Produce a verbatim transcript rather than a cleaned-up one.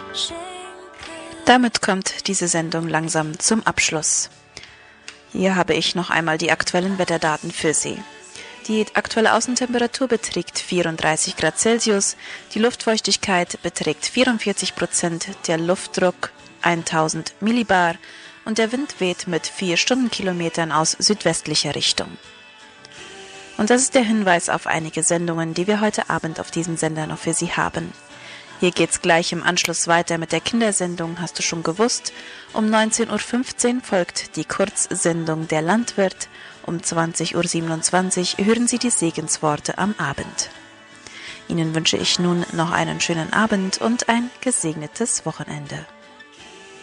Damit kommt diese Sendung langsam zum Abschluss. Hier habe ich noch einmal die aktuellen Wetterdaten für Sie. Die aktuelle Außentemperatur beträgt vierunddreißig Grad Celsius, die Luftfeuchtigkeit beträgt vierundvierzig Prozent, der Luftdruck tausend Millibar und der Wind weht mit vier Stundenkilometern aus südwestlicher Richtung. Und das ist der Hinweis auf einige Sendungen, die wir heute Abend auf diesem Sender noch für Sie haben. Hier geht's gleich im Anschluss weiter mit der Kindersendung, hast du schon gewusst? Um neunzehn Uhr fünfzehn folgt die Kurzsendung Der Landwirt. Um zwanzig Uhr siebenundzwanzig hören Sie die Segensworte am Abend. Ihnen wünsche ich nun noch einen schönen Abend und ein gesegnetes Wochenende.